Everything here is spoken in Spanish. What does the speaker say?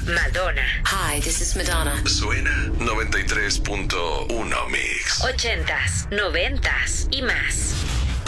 Madonna. Hi, this is Madonna. Suena 93.1 Mix. 80s, 90s y más.